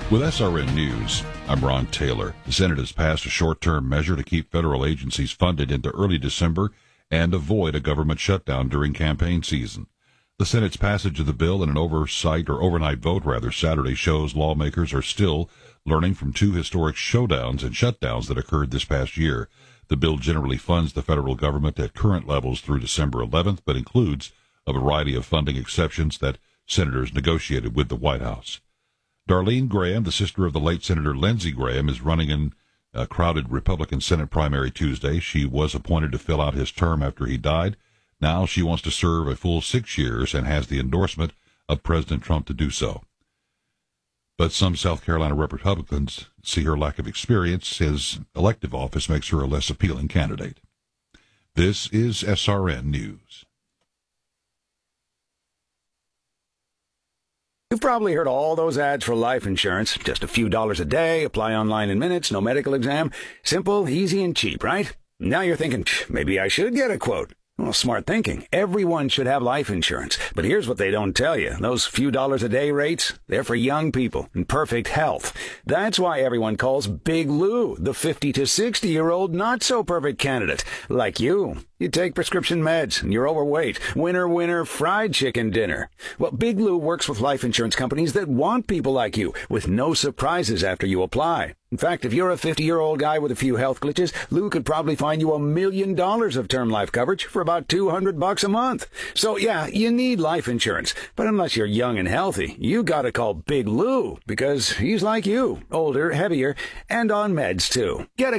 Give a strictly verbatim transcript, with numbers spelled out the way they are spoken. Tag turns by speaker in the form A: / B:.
A: With S R N News, I'm Ron Taylor. The Senate has passed a short-term measure to keep federal agencies funded into early December and avoid a government shutdown during campaign season. The Senate's passage of the bill in an oversight or overnight vote rather Saturday shows lawmakers are still learning from two historic showdowns and shutdowns that occurred this past year. The bill generally funds the federal government at current levels through December eleventh, but includes a variety of funding exceptions that senators negotiated with the White House. Darlene Graham, the sister of the late Senator Lindsey Graham, is running in a crowded Republican Senate primary Tuesday. She was appointed to fill out his term after he died. Now she wants to serve a full six years and has the endorsement of President Trump to do so. But some South Carolina Republicans see her lack of experience. His elective office makes her a less appealing candidate. This is S R N News.
B: You've probably heard all those ads for life insurance. Just a few dollars a day, apply online in minutes, no medical exam. Simple, easy, and cheap, right? Now you're thinking, maybe I should get a quote. Well, smart thinking. Everyone should have life insurance. But here's what they don't tell you. Those few dollars a day rates, they're for young people in perfect health. That's why everyone calls Big Lou the fifty to sixty-year-old not-so-perfect candidate. Like you. You take prescription meds, and you're overweight. Winner, winner, fried chicken dinner. Well, Big Lou works with life insurance companies that want people like you, with no surprises after you apply. In fact, if you're a fifty-year-old guy with a few health glitches, Lou could probably find you a million dollars of term life coverage for about two hundred bucks a month. So, yeah, you need life insurance. But unless you're young and healthy, you gotta call Big Lou, because he's like you, older, heavier, and on meds, too. Get a